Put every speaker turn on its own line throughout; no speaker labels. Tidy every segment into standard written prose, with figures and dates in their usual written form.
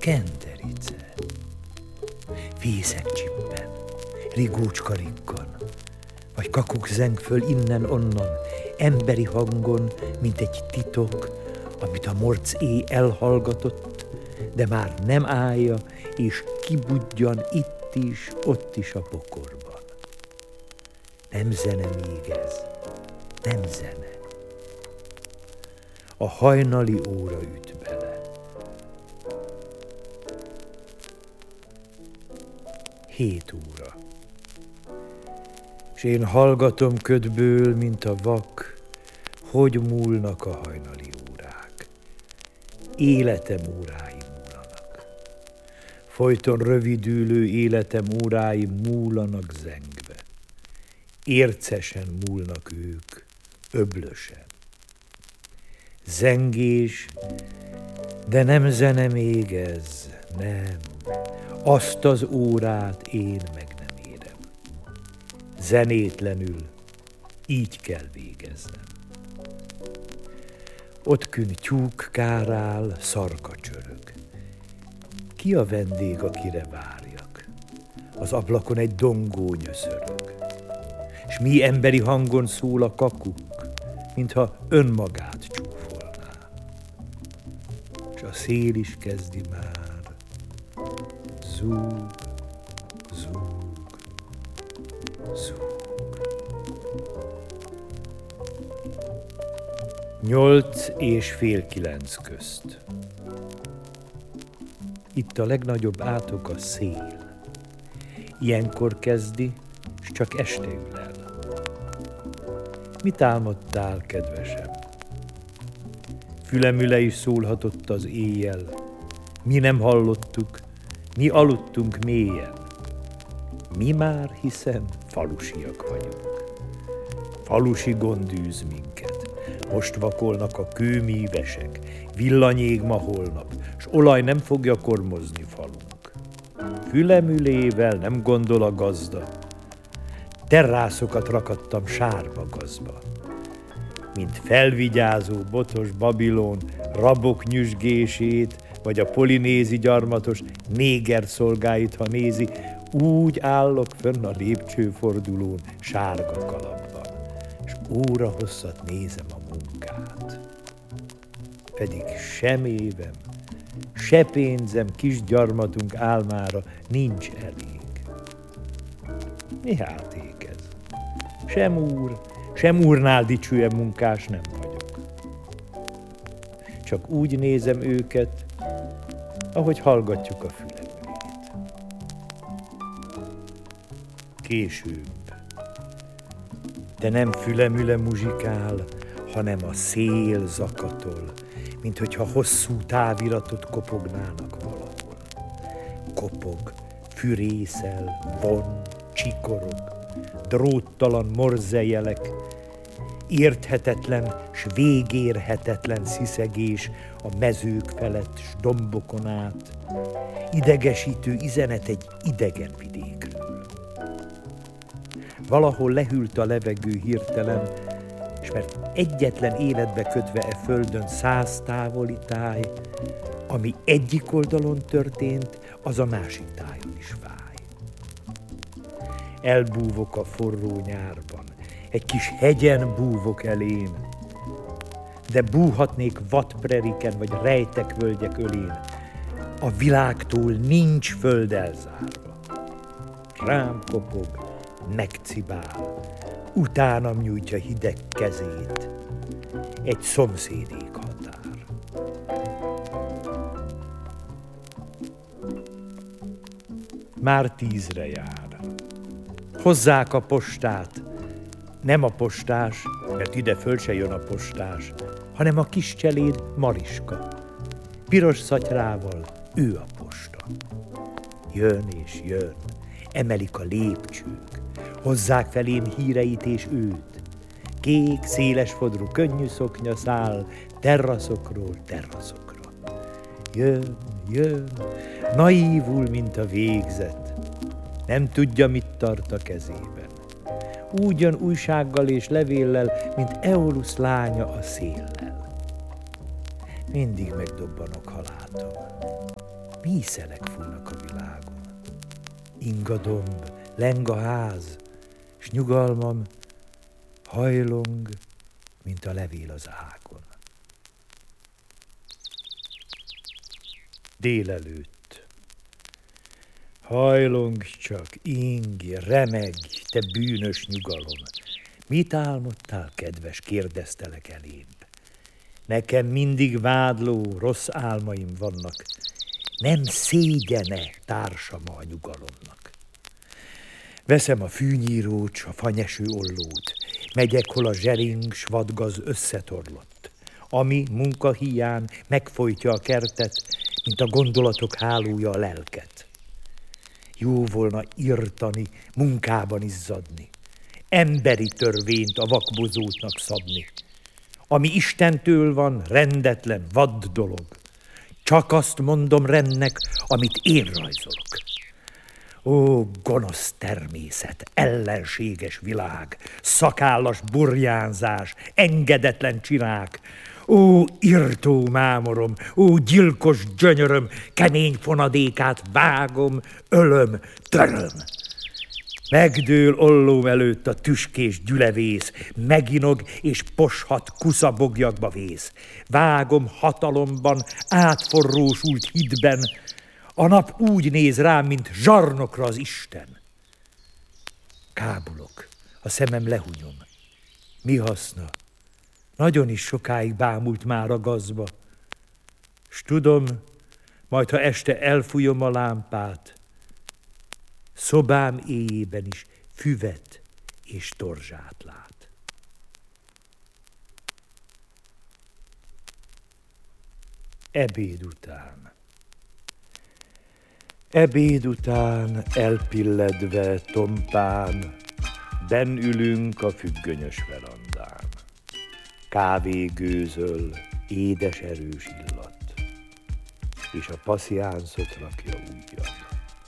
Kenderice. Fészek csippen, rigócska rikkan, vagy kakuk zeng föl innen-onnan, emberi hangon, mint egy titok, amit a morc éj elhallgatott, de már nem állja, és kibudjan itt is, ott is a pokorban. Nem zene még ez, nem zene. A hajnali óra üt bele. 7 óra. S én hallgatom ködből, mint a vak, hogy múlnak a hajnali órák. Életem órái múlanak. Folyton rövidülő életem órái múlanak zengve. Ércesen múlnak ők, öblösen. Zengés, de nem zene még ez, nem. Azt az órát én meg nem érem. Zenétlenül így kell végeznem. Ott kün tyúk kárál, szarka csörög. Ki a vendég, akire várjak? Az ablakon egy dongó nyöszörög. S mi emberi hangon szól a kakuk, mintha önmagát csúfolná. S a szél is kezdi már. Zúg, zúg, zúg. 8 és fél 9 közt. Itt a legnagyobb átok a szél. Ilyenkor kezdi, s csak este ül el. Mit álmodtál, kedvesem? Fülemüle is szólhatott az éjjel. Mi nem hallottuk, mi aludtunk mélyen. Mi már, hiszen falusiak vagyunk. Falusi gond űz minket. Most vakolnak a kőmívesek, villanyég ma holnap, s olaj nem fogja kormozni falunk. Fülemülével nem gondol a gazda. Terrászokat rakattam sárba gazba. Mint felvigyázó botos Babilón rabok nyüzsgését, vagy a polinézi gyarmatos néger szolgáit, ha nézi, úgy állok fönn a lépcsőfordulón sárga kalapban, és óra hosszat nézem a munkát. Pedig sem évem, se pénzem kis gyarmatunk álmára nincs elég. Mi játék ez? Sem úrnál dicsőebb munkás nem vagyok. Csak úgy nézem őket, ahogy hallgatjuk a fülemülét. Később. De nem fülemüle muzsikál, hanem a szél zakatol, mint hogyha hosszú táviratot kopognának valahol. Kopog, fűrészel, von, csikorog, dróttalan morzejelek, érthetetlen s végérhetetlen sziszegés a mezők felett s dombokon át, idegesítő üzenet egy idegen vidékről. Valahol lehűlt a levegő hirtelen, s mert egyetlen életbe kötve e földön 100 távoli táj, ami egyik oldalon történt, az a másik tájon is fáj. Elbúvok a forró nyárban, egy kis hegyen búvok elén, de búhatnék vadpreriken vagy rejtek völgyek ölén, a világtól nincs föld elzárva. Rám kopog, megcibál, utánam nyújtja hideg kezét, egy szomszéd éghatár. Már 10-re jár. Hozzák a postát, nem a postás, mert ide föl se jön a postás, hanem a kis cseléd Mariska. Piros szatyrával ő a posta. Jön és jön, emelik a lépcsők, hozzák felém híreit és őt. Kék, széles fodrú, könnyű szoknya száll terraszokról terraszokra. Jön, jön, naívul, mint a végzet, nem tudja, mit tart a kezében. Úgy jön újsággal és levéllel, mint Eolusz lánya a széllel. Mindig megdobbanok, ha látom. mély szelek fújnak a világon. Ingadomb, leng a ház, s nyugalmam hajlong, mint a levél az ágon. Délelőtt. Hajlong csak, ing, remeg, te bűnös nyugalom. Mit álmodtál, kedves, kérdeztelek elébb. Nekem mindig vádló, rossz álmaim vannak. Nem szégyene társama a nyugalomnak. Veszem a fűnyírót, s a fanyeső ollót. Megyek, hol a zsering, s vadgaz összetorlott. Ami munkahíján megfojtja a kertet, mint a gondolatok hálója a lelket. Jó volna irtani, munkában izzadni, emberi törvényt a vakbozótnak szabni. Ami Istentől van, rendetlen, vadd dolog. Csak azt mondom rendnek, amit én rajzolok. Ó, gonosz természet, ellenséges világ, szakállas burjánzás, engedetlen csirák. Ó, irtó mámorom, ó, gyilkos gyönyöröm, kemény fonadékát vágom, ölöm, töröm. Megdől ollóm előtt a tüskés gyülevész, meginog és poshat kuszabogyakba vész. Vágom hatalomban, átforrósult hitben, a nap úgy néz rám, mint zsarnokra az Isten. Kábulok, a szemem lehunyom. Mi haszna? Nagyon is sokáig bámult már a gazba. S tudom, majd ha este elfújom a lámpát, szobám éjében is füvet és torzsát lát. Ebéd után. Ebéd után elpilledve tompán, benn ülünk a függönyös verandán. Kávé gőzöl, édes erős illat, és a passziánszot rakja ujjat.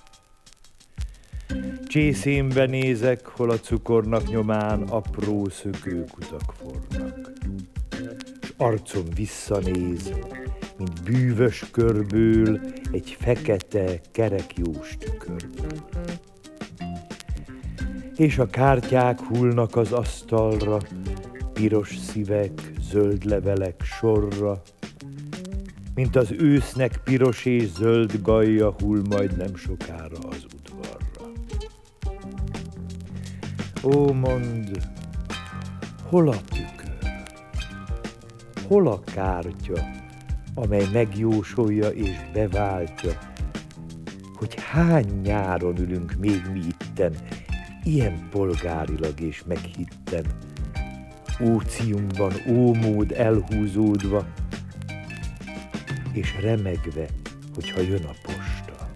Csészémbe nézek, hol a cukornak nyomán apró szökőkutak fornak. S arcom visszanéz, mint bűvös körből egy fekete, kerek jós tükörből. És a kártyák hullnak az asztalra, piros szívek, zöld levelek sorra, mint az ősznek piros és zöld gajja hull majd nem sokára az udvarra. Ó, mondd, hol a tükör? Hol a kártya, amely megjósolja és beváltja, hogy hány nyáron ülünk még mi itten, ilyen polgárilag és meghitten, óciumban ómód elhúzódva, és remegve, hogyha jön a posta.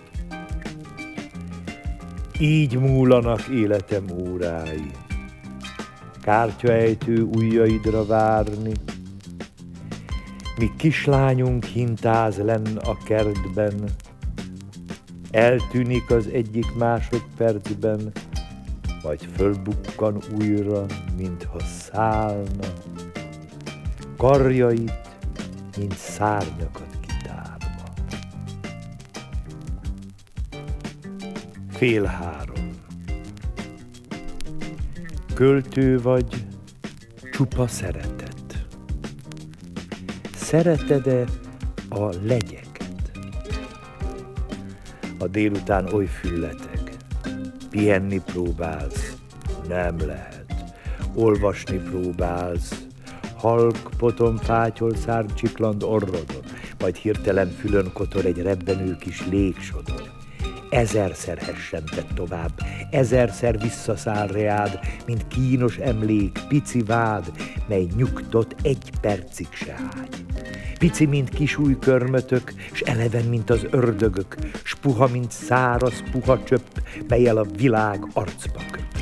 Így múlanak életem órái, kártyaejtő ujjaidra várni, míg kislányunk hintáz lenn a kertben, eltűnik az egyik másodpercben, majd fölbukkan újra, mintha szállna, karjait, mint szárnyakat kitárva. 2:30. Költő vagy, csupa szeretet. Szereted-e a legyeket? A délután oly fülleteg, pihenni próbálsz, nem lehet. Olvasni próbálsz, halk potomfátyol szárcsikland orrodon, majd hirtelen fülön kotor egy rebbenő kis légsodor. Ezerszer hessentett tovább, ezerszer visszaszáll reád, mint kínos emlék, pici vád, mely nyugtot egy percig se hágy. Pici, mint kisújkörmötök, s eleven, mint az ördögök, s puha, mint száraz puha csöpp, melyel a világ arcba köp.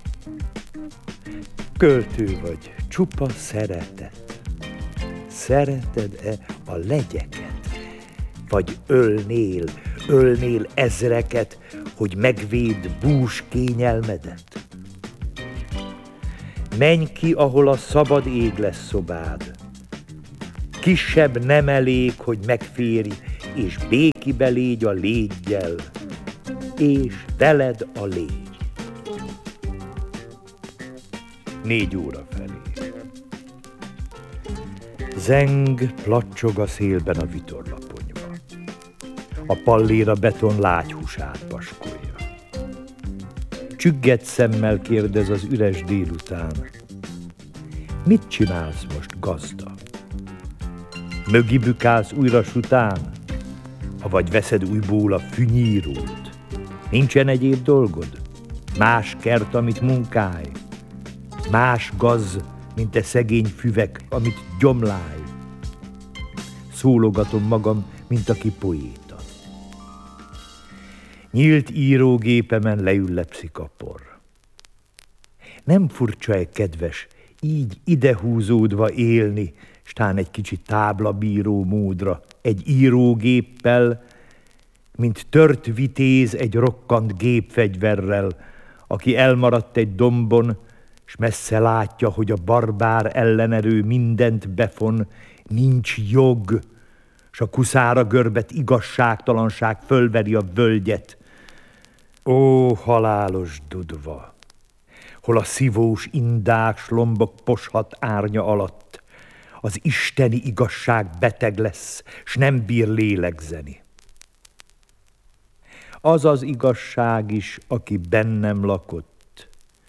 Költő vagy, csupa szeretet. Szereted-e a legyeket? Vagy ölnél ezreket, hogy megvédd bús kényelmedet? Menj ki, ahol a szabad ég lesz szobád. Kisebb nem elég, hogy megférj és békibe légy a légyel, és veled a légy. 4 óra felé. Zeng placsog a szélben a vitorlaponyva. A pallér a beton lágyhúsát paskolja. Csüggett szemmel kérdez az üres délután. Mit csinálsz most, gazda? Mögi bükálsz újra sután? Avagy veszed újból a fűnyírót? Nincsen egyéb dolgod? Más kert, amit munkálj? Más gaz, mint te szegény füvek, amit gyomlálj? Szólogatom magam, mint aki poéta. Nyílt írógépemen leüllepszik a por. Nem furcsa-e, kedves, így idehúzódva élni, stán egy kicsit táblabíró módra, egy írógéppel, mint tört vitéz egy rokkant gépfegyverrel, aki elmaradt egy dombon, s messze látja, hogy a barbár ellenerő mindent befon, nincs jog, s a kuszára görbet igazságtalanság fölveri a völgyet. Ó, halálos dudva, hol a szívós indák s lombok poshat árnya alatt, az isteni igazság beteg lesz, s nem bír lélegzeni. Az az igazság is, aki bennem lakott.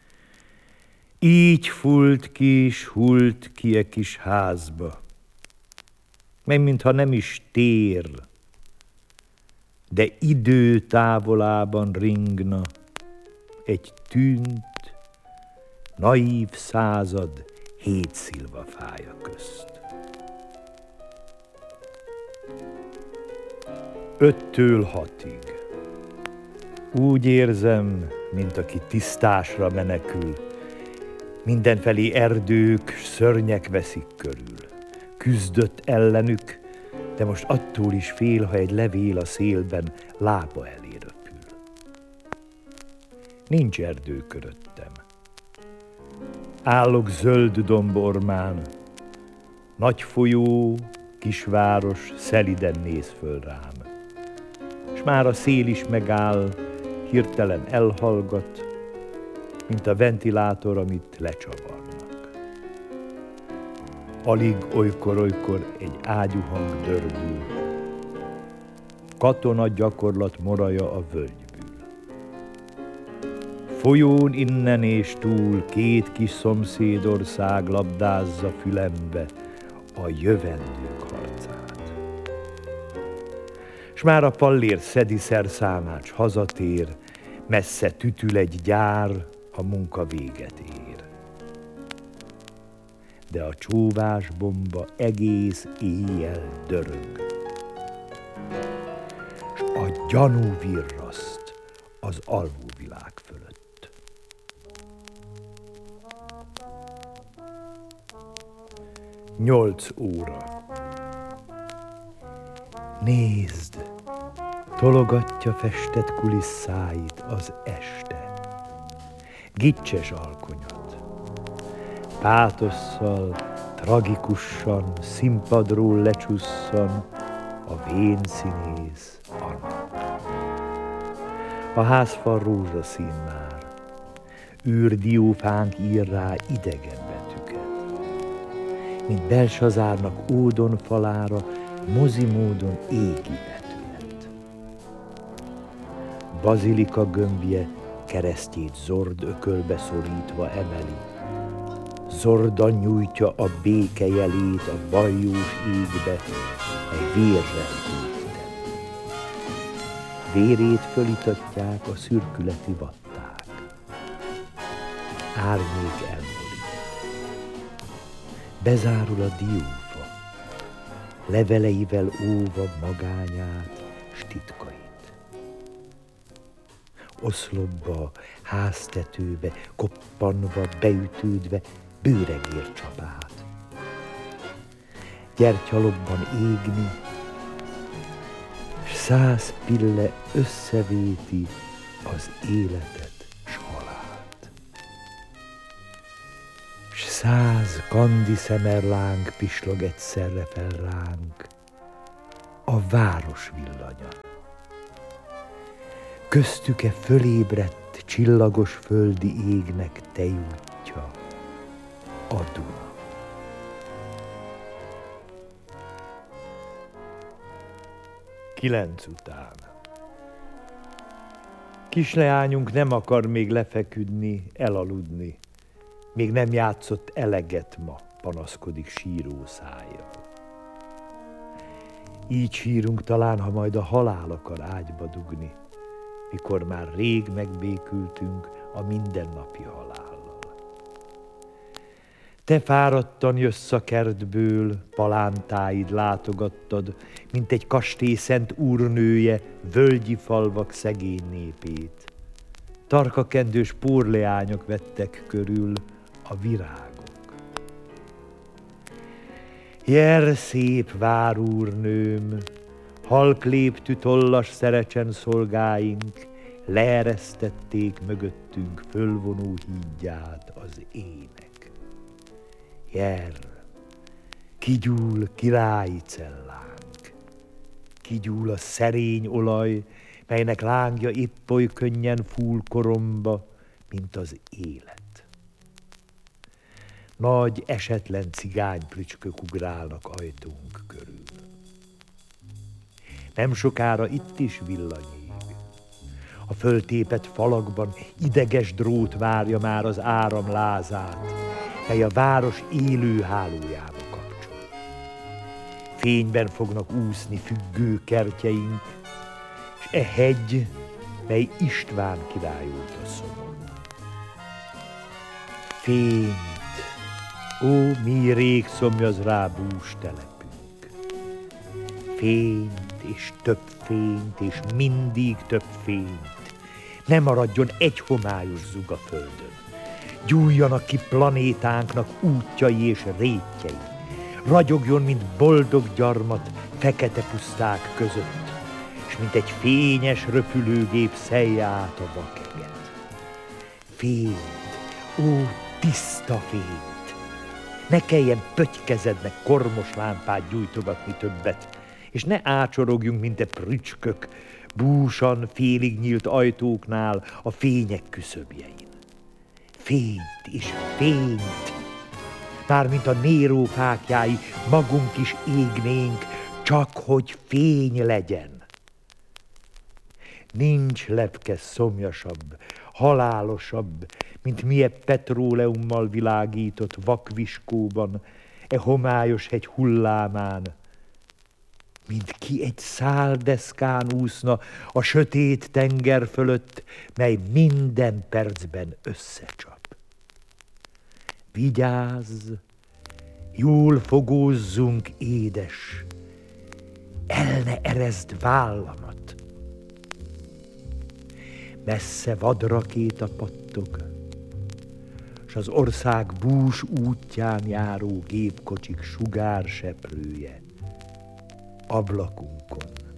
Így fult ki, s hult ki e kis házba, meg mintha nem is tér, de idő távolában ringna egy tűnt, naív század 7 szilvafája közt. 5-től 6-ig. Úgy érzem, mint aki tisztásra menekül. Mindenfelé erdők, szörnyek veszik körül. Küzdött ellenük, de most attól is fél, ha egy levél a szélben lába elé röpül. Nincs erdő köröttem. Állok zöld dombormán. Nagy folyó, kisváros szeliden néz föl rám. S már a szél is megáll, hirtelen elhallgat, mint a ventilátor, amit lecsavarnak. Alig olykor-olykor egy ágyúhang dördül. Katona gyakorlat moraja a völgyből. Folyón innen és túl 2 kis szomszédország labdázza fülembe a jövendők harcát. S már a pallér szedi szerszámát, s hazatér, messze tütül egy gyár, a munka véget ér. De a csóvás bomba egész éjjel dörög. S a gyanú virraszt az alvóvilág fölött. Nyolc óra. Nézd, tologatja festett kulisszáit az este. Gicses alkonyat. Pátosszal, tragikusan, színpadról lecsusszan a vén színész Anna. A házfal rózsaszín már, űrdiófánk ír rá idegen betűket, mint Belsazárnak ódon falára mozi módon égi betűet. Bazilika gömbje keresztjét zord ökölbe szorítva emeli, zordan nyújtja a béke jelét a bajós égbe, egy vérrel égten. Vérét fölitatják a szürkületi vatták. Árnyék elmúlik. Bezárul a diófa, leveleivel óva magányát s titkait. Oszlopba, háztetőbe, koppanva, beütődve, bőregér csapát. Gyertyalobban égni, s 100 pille összevéti az életet s halált. S 100 kandi szemerláng pislog egyszerre fel ránk, a a város villanya. Köztük-e fölébredt csillagos földi égnek tejútja, a Duna. Kilenc után. Kisleányunk nem akar még lefeküdni, elaludni. Még nem játszott eleget ma, panaszkodik síró szájjal. Így sírunk talán, ha majd a halál akar ágyba dugni, mikor már rég megbékültünk a mindennapi halállal. Te fáradtan jössz a kertből, palántáid látogattad, mint egy kastély szent úrnője, völgyi falvak szegény népét. Tarkakendős pórleányok vettek körül a virágok. Jer szép várúrnőm, halk léptű tollas szerecsen szolgáink, leeresztették mögöttünk fölvonó hídját az ének. Jer, kigyúl királyi cellánk, kigyúl a szerény olaj, melynek lángja épp oly könnyen fúl koromba, mint az élet. Nagy esetlen cigányprücskök ugrálnak ajtónk körül. Nem sokára itt is villanyég. A föltépett falakban ideges drót várja már az áram lázát, mely a város élő hálójába kapcsol. Fényben fognak úszni függő kertjeink, s e hegy, mely István király óta szomorú. Fényt, ó, mi rég szomjaz rá bús telepünk. Fényt és több fényt, és mindig több fényt. Ne maradjon egy homályos zug a földön. Gyújjanak ki planétánknak útjai és rétjei. Ragyogjon, mint boldog gyarmat fekete puszták között, és mint egy fényes röpülőgép szelje át a vakeget. Fényt, ó, tiszta fényt! Ne kelljen pötykezednek kormos lámpát gyújtogatni többet, és ne ácsorogjunk, mint e prücskök, búsan félig nyílt ajtóknál a fények küszöbjein. Fényt és fényt! Mármint a Néró fákjái, magunk is égnénk, csak hogy fény legyen. Nincs lepke szomjasabb, halálosabb, mint mi e petróleummal világított vakviskóban, e homályos hegy hullámán, mint ki egy száldeszkán úszna a sötét tenger fölött, mely minden percben összecsap. Vigyázz, jól fogózzunk, édes, el ne erezd vállamat. Messze vadrakéta pattog, s az ország bús útján járó gépkocsik sugárseprője ablakunkon